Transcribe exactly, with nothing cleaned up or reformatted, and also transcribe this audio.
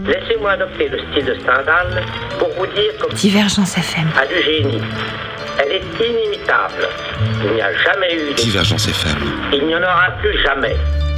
Laissez-moi adopter le style de Stendhal pour vous dire que Divergence F M a du génie. Elle est inimitable. Il n'y a jamais eu de... Divergence F M. Il n'y en aura plus jamais.